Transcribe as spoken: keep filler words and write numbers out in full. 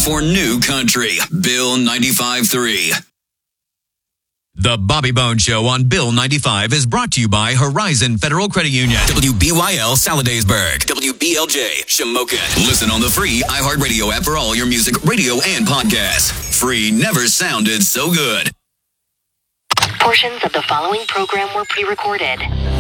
for new country. Bill ninety-five point three. The Bobby Bones Show on Bill ninety-five is brought to you by Horizon Federal Credit Union. W B Y L Saladasburg. W B L J Shamokin. Listen on the free iHeartRadio app for all your music, radio, and podcasts. Free never sounded so good. Portions of the following program were pre-recorded.